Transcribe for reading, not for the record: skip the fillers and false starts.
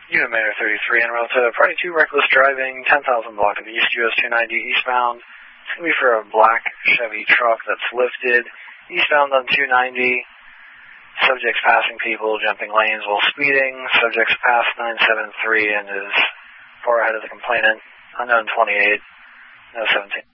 Unit Mayor 33 en route to Party 2 reckless driving, 10,000 block of East US 290 eastbound. It's going to be for a black Chevy truck that's lifted eastbound on 290. Subjects passing people, jumping lanes while speeding. Subjects past 973 and is far ahead of the complainant. Unknown 28, no 17.